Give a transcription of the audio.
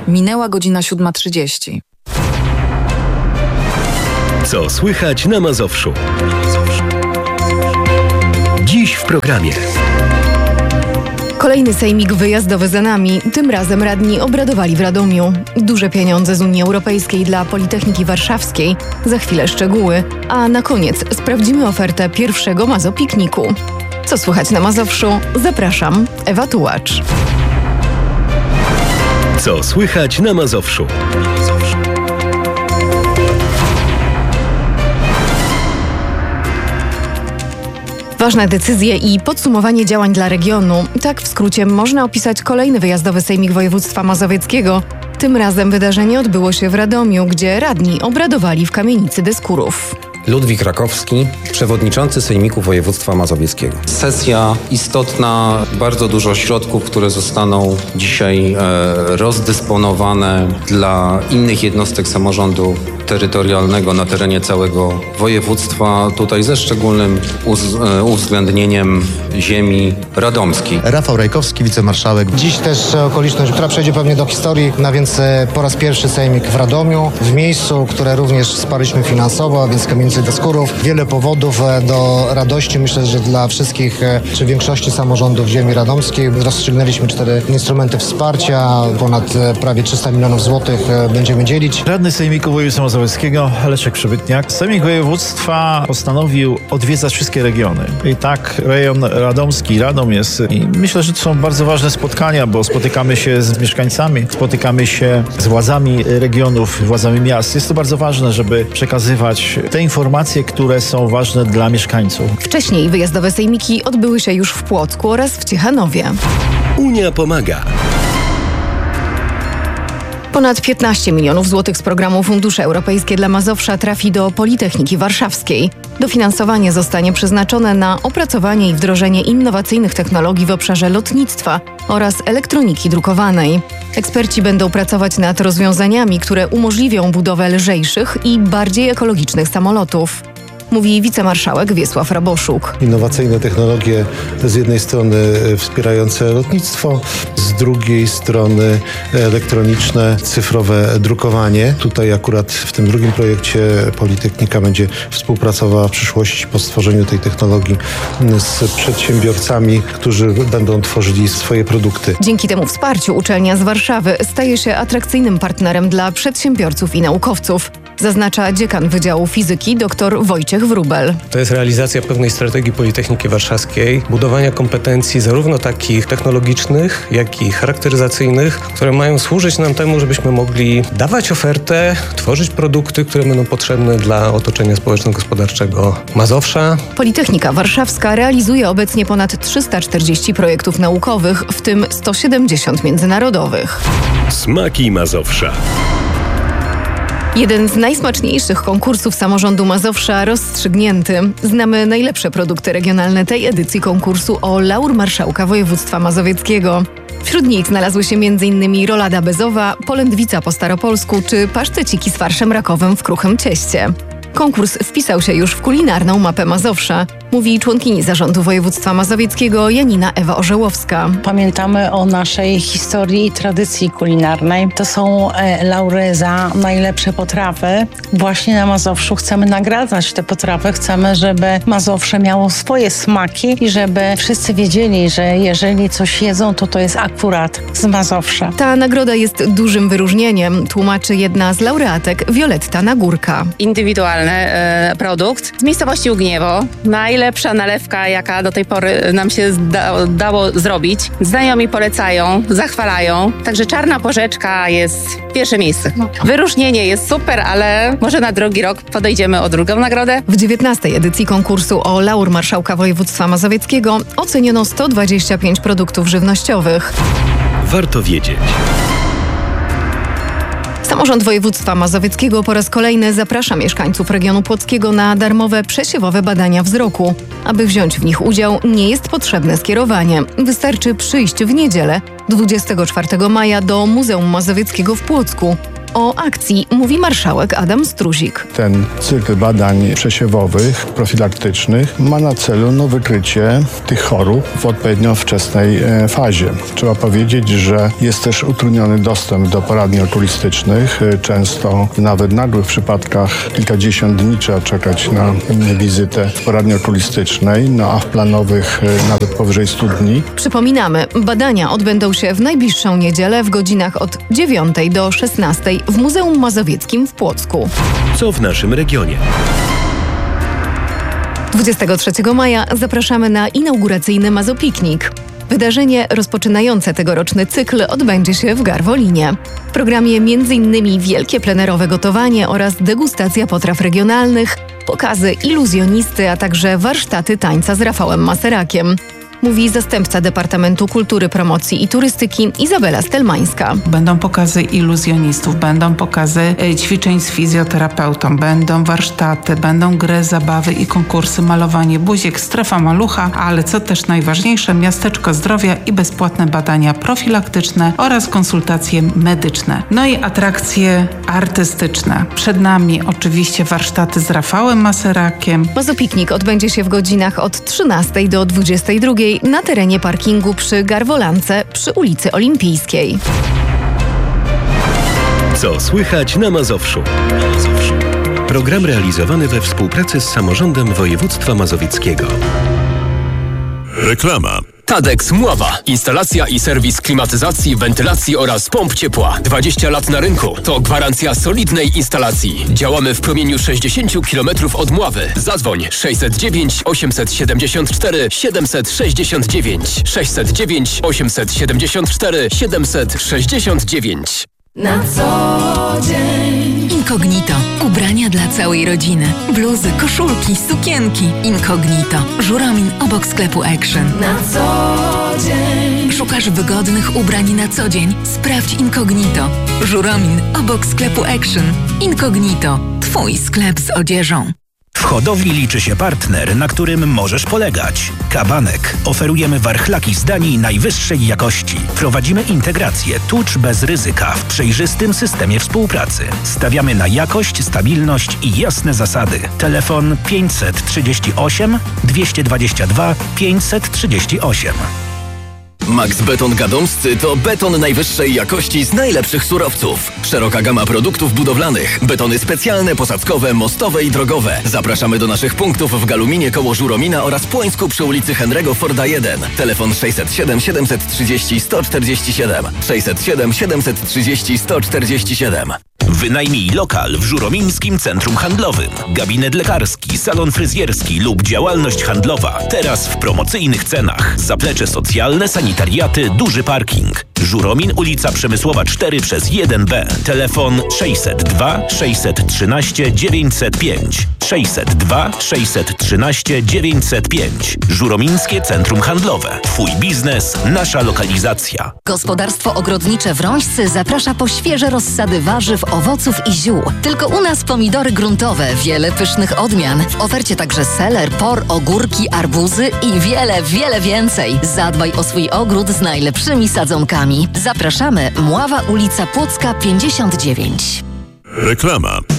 Minęła godzina 7:30. Co słychać na Mazowszu? Dziś w programie. Kolejny sejmik wyjazdowy za nami. Tym razem radni obradowali w Radomiu. Duże pieniądze z Unii Europejskiej dla Politechniki Warszawskiej. Za chwilę szczegóły. A na koniec sprawdzimy ofertę pierwszego Mazopikniku. Co słychać na Mazowszu? Zapraszam, Ewa Tułacz. Co słychać na Mazowszu? Ważne decyzje i podsumowanie działań dla regionu. Tak w skrócie można opisać kolejny wyjazdowy sejmik województwa mazowieckiego. Tym razem wydarzenie odbyło się w Radomiu, gdzie radni obradowali w kamienicy Deskurów. Ludwik Rakowski, przewodniczący Sejmiku Województwa Mazowieckiego. Sesja istotna, bardzo dużo środków, które zostaną dzisiaj rozdysponowane dla innych jednostek samorządu terytorialnego na terenie całego województwa, tutaj ze szczególnym uwzględnieniem ziemi radomskiej. Rafał Rajkowski, wicemarszałek. Dziś też okoliczność, która przejdzie pewnie do historii, a więc po raz pierwszy sejmik w Radomiu, w miejscu, które również wsparliśmy finansowo, a więc kamienicy Deskurów. Wiele powodów do radości, myślę, że dla wszystkich, czy większości samorządów ziemi radomskiej. Rozstrzygnęliśmy 4 instrumenty wsparcia, ponad prawie 300 milionów złotych będziemy dzielić. Radny Sejmiku Województwa Mazowieckiego Leszek Przybytniak. Sejmik Województwa postanowił odwiedzać wszystkie regiony. I tak rejon radomski, Radom jest. I myślę, że to są bardzo ważne spotkania, bo spotykamy się z mieszkańcami, spotykamy się z władzami regionów, władzami miast. Jest to bardzo ważne, żeby przekazywać te informacje, które są ważne dla mieszkańców. Wcześniej wyjazdowe sejmiki odbyły się już w Płocku oraz w Ciechanowie. Unia pomaga. Ponad 15 milionów złotych z programu Fundusze Europejskie dla Mazowsza trafi do Politechniki Warszawskiej. Dofinansowanie zostanie przeznaczone na opracowanie i wdrożenie innowacyjnych technologii w obszarze lotnictwa oraz elektroniki drukowanej. Eksperci będą pracować nad rozwiązaniami, które umożliwią budowę lżejszych i bardziej ekologicznych samolotów. Mówi wicemarszałek Wiesław Raboszuk. Innowacyjne technologie z jednej strony wspierające lotnictwo, z drugiej strony elektroniczne, cyfrowe drukowanie. Tutaj akurat w tym drugim projekcie Politechnika będzie współpracowała w przyszłości po stworzeniu tej technologii z przedsiębiorcami, którzy będą tworzyli swoje produkty. Dzięki temu wsparciu uczelnia z Warszawy staje się atrakcyjnym partnerem dla przedsiębiorców i naukowców. Zaznacza dziekan Wydziału Fizyki dr Wojciech Wróbel. To jest realizacja pewnej strategii Politechniki Warszawskiej, budowania kompetencji zarówno takich technologicznych, jak i charakteryzacyjnych, które mają służyć nam temu, żebyśmy mogli dawać ofertę, tworzyć produkty, które będą potrzebne dla otoczenia społeczno-gospodarczego Mazowsza. Politechnika Warszawska realizuje obecnie ponad 340 projektów naukowych, w tym 170 międzynarodowych. Smaki Mazowsza. Jeden z najsmaczniejszych konkursów samorządu Mazowsza rozstrzygnięty. Znamy najlepsze produkty regionalne tej edycji konkursu o laur marszałka województwa mazowieckiego. Wśród nich znalazły się m.in. rolada bezowa, polędwica po staropolsku czy paszteciki z farszem rakowym w kruchym cieście. Konkurs wpisał się już w kulinarną mapę Mazowsza, mówi członkini zarządu województwa mazowieckiego Janina Ewa Orzełowska. Pamiętamy o naszej historii i tradycji kulinarnej. To są laury za najlepsze potrawy. Właśnie na Mazowszu chcemy nagradzać te potrawy. Chcemy, żeby Mazowsze miało swoje smaki i żeby wszyscy wiedzieli, że jeżeli coś jedzą, to jest akurat z Mazowsza. Ta nagroda jest dużym wyróżnieniem, tłumaczy jedna z laureatek, Wioletta Nagórka. Indywidualny produkt z miejscowości Ugniewo. Najlepsza nalewka, jaka do tej pory nam się dało zrobić. Znajomi polecają, zachwalają. Także czarna porzeczka jest pierwsze miejsce. Wyróżnienie jest super, ale może na drugi rok podejdziemy o drugą nagrodę. W 19. edycji konkursu o laur marszałka województwa mazowieckiego oceniono 125 produktów żywnościowych. Warto wiedzieć. Samorząd województwa mazowieckiego po raz kolejny zaprasza mieszkańców regionu płockiego na darmowe przesiewowe badania wzroku. Aby wziąć w nich udział, nie jest potrzebne skierowanie. Wystarczy przyjść w niedzielę 24 maja do Muzeum Mazowieckiego w Płocku. O akcji mówi marszałek Adam Struzik. Ten cykl badań przesiewowych, profilaktycznych ma na celu wykrycie tych chorób w odpowiednio wczesnej fazie. Trzeba powiedzieć, że jest też utrudniony dostęp do poradni okulistycznych. Często nawet w nagłych przypadkach kilkadziesiąt dni trzeba czekać na wizytę w poradni okulistycznej, a w planowych nawet powyżej 100 dni. Przypominamy, badania odbędą się w najbliższą niedzielę w godzinach od 9 do 16 w Muzeum Mazowieckim w Płocku. Co w naszym regionie? 23 maja zapraszamy na inauguracyjny Mazopiknik. Wydarzenie rozpoczynające tegoroczny cykl odbędzie się w Garwolinie. W programie m.in. wielkie plenerowe gotowanie oraz degustacja potraw regionalnych, pokazy iluzjonisty, a także warsztaty tańca z Rafałem Maserakiem. Mówi zastępca Departamentu Kultury, Promocji i Turystyki Izabela Stelmańska. Będą pokazy iluzjonistów, będą pokazy ćwiczeń z fizjoterapeutą, będą warsztaty, będą gry, zabawy i konkursy, malowanie buziek, strefa malucha, ale co też najważniejsze, miasteczko zdrowia i bezpłatne badania profilaktyczne oraz konsultacje medyczne. No i atrakcje artystyczne. Przed nami oczywiście warsztaty z Rafałem Maserakiem. Mazopiknik odbędzie się w godzinach od 13 do 22 na terenie parkingu przy Garwolance przy ulicy Olimpijskiej. Co słychać na Mazowszu? Program realizowany we współpracy z Samorządem Województwa Mazowieckiego. Reklama. Tadex Mława. Instalacja i serwis klimatyzacji, wentylacji oraz pomp ciepła. 20 lat na rynku. To gwarancja solidnej instalacji. Działamy w promieniu 60 km od Mławy. Zadzwoń 609 874 769 609 874 769. Na co dzień. Incognito. Ubrania dla całej rodziny. Bluzy, koszulki, sukienki. Incognito. Żuramin obok sklepu Action. Na co dzień. Szukasz wygodnych ubrań na co dzień? Sprawdź Incognito. Żuramin obok sklepu Action. Incognito. Twój sklep z odzieżą. W hodowli liczy się partner, na którym możesz polegać. Kabanek. Oferujemy warchlaki z Danii najwyższej jakości. Prowadzimy integrację tucz bez ryzyka w przejrzystym systemie współpracy. Stawiamy na jakość, stabilność i jasne zasady. Telefon 538 222 538. Max Beton Gadomscy to beton najwyższej jakości z najlepszych surowców. Szeroka gama produktów budowlanych. Betony specjalne, posadzkowe, mostowe i drogowe. Zapraszamy do naszych punktów w Galuminie koło Żuromina oraz Płońsku przy ulicy Henry'ego Forda 1. Telefon 607 730 147. 607 730 147. Wynajmij lokal w Żuromińskim Centrum Handlowym. Gabinet lekarski, salon fryzjerski lub działalność handlowa. Teraz w promocyjnych cenach. Zaplecze socjalne, sanitariaty, duży parking. Żuromin, ulica Przemysłowa 4/1B. Telefon 602 613 905. 602 613 905. Żuromińskie Centrum Handlowe. Twój biznes, nasza lokalizacja. Gospodarstwo ogrodnicze Wrońscy zaprasza po świeże rozsady warzyw, owoców i ziół. Tylko u nas pomidory gruntowe, wiele pysznych odmian. W ofercie także seler, por, ogórki, arbuzy i wiele, wiele więcej. Zadbaj o swój ogród z najlepszymi sadzonkami. Zapraszamy, Mława, ulica Płocka 59. Reklama.